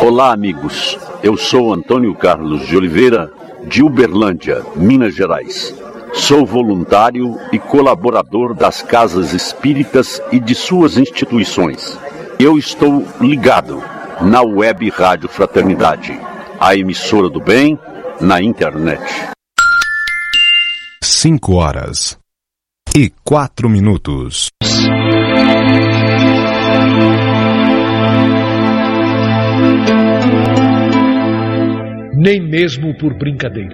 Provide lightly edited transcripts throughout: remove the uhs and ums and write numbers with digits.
Olá, amigos. Eu sou Antônio Carlos de Oliveira, de Uberlândia, Minas Gerais. Sou voluntário e colaborador das casas espíritas e de suas instituições. Eu estou ligado na Web Rádio Fraternidade, a emissora do bem na internet. 5h04. Nem mesmo por brincadeira.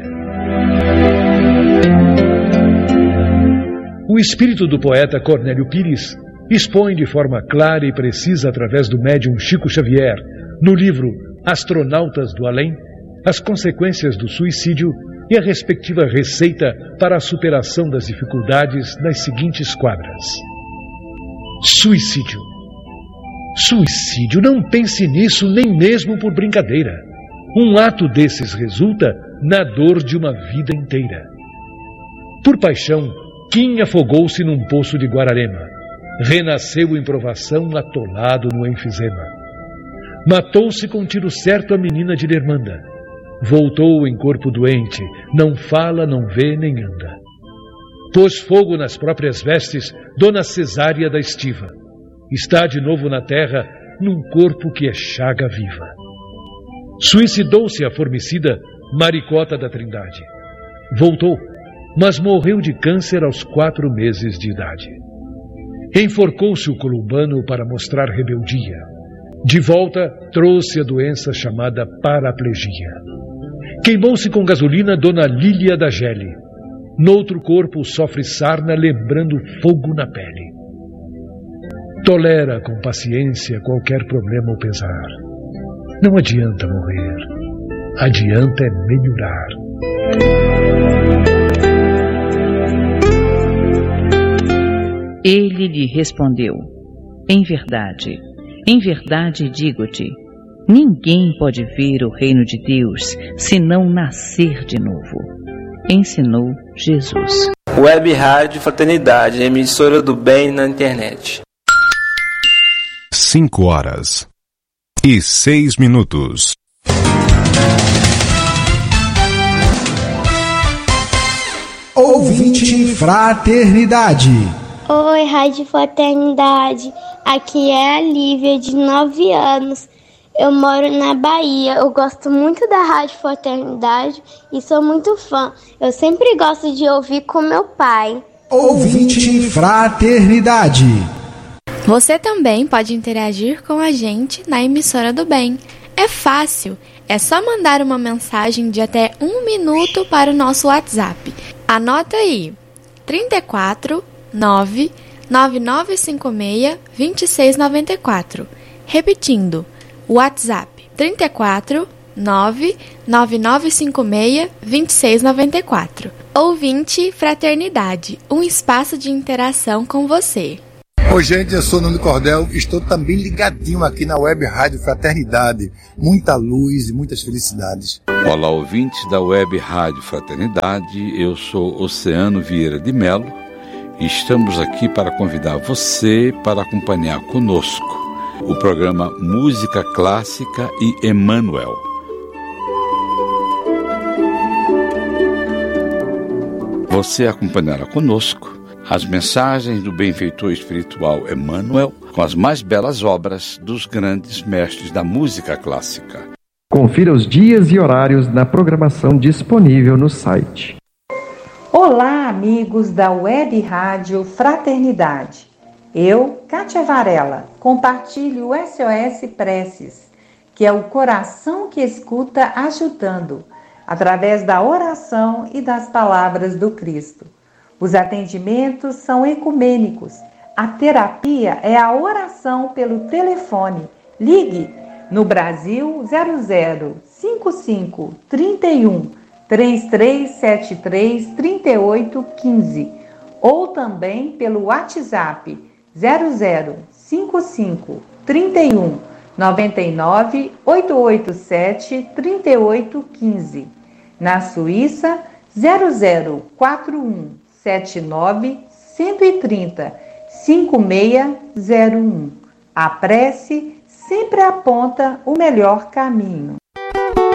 O espírito do poeta Cornélio Pires expõe de forma clara e precisa através do médium Chico Xavier, no livro Astronautas do Além, as consequências do suicídio e a respectiva receita para a superação das dificuldades nas seguintes quadras. Suicídio. Suicídio, não pense nisso nem mesmo por brincadeira. Um ato desses resulta na dor de uma vida inteira. Por paixão, Kim afogou-se num poço de Guararema. Renasceu em provação atolado no enfisema. Matou-se com tiro certo a menina de Lermanda. Voltou em corpo doente, não fala, não vê, nem anda. Pôs fogo nas próprias vestes Dona Cesária da Estiva. Está de novo na terra, num corpo que é chaga viva. Suicidou-se a formicida Maricota da Trindade. Voltou, mas morreu de câncer aos 4 meses de idade. Enforcou-se o columbano para mostrar rebeldia. De volta, trouxe a doença chamada paraplegia. Queimou-se com gasolina Dona Lília da Gele. Noutro corpo sofre sarna, lembrando fogo na pele. Tolera com paciência qualquer problema ou pesar. Não adianta morrer, adianta é melhorar. Ele lhe respondeu: em verdade digo-te, ninguém pode ver o reino de Deus se não nascer de novo. Ensinou Jesus. Web Rádio Fraternidade, emissora do bem na internet. 5h06. Ouvinte Fraternidade. Oi, Rádio Fraternidade. Aqui é a Lívia, de 9 anos. Eu moro na Bahia. Eu gosto muito da Rádio Fraternidade e sou muito fã. Eu sempre gosto de ouvir com meu pai. Ouvinte Fraternidade. Você também pode interagir com a gente na emissora do bem. É fácil, é só mandar uma mensagem de até 1 minuto para o nosso WhatsApp. Anota aí, 34 99956 2694. Repetindo, WhatsApp 34 99956 2694. Ouvinte Fraternidade, um espaço de interação com você. Oi, gente, eu sou o Nuno Cordel, estou também ligadinho aqui na Web Rádio Fraternidade. Muita luz e muitas felicidades. Olá, ouvintes da Web Rádio Fraternidade, eu sou Oceano Vieira de Melo e estamos aqui para convidar você para acompanhar conosco o programa Música Clássica e Emmanuel. Você acompanhará conosco as mensagens do benfeitor espiritual Emmanuel com as mais belas obras dos grandes mestres da música clássica. Confira os dias e horários na programação disponível no site. Olá, amigos da Web Rádio Fraternidade. Eu, Kátia Varela, compartilho o SOS Preces, que é o coração que escuta ajudando, através da oração e das palavras do Cristo. Os atendimentos são ecumênicos. A terapia é a oração pelo telefone. Ligue no Brasil 00 55 31 3373 3815 ou também pelo WhatsApp 00 55 31 99 887 3815. Na Suíça 0041 79 130 5601. A prece sempre aponta o melhor caminho.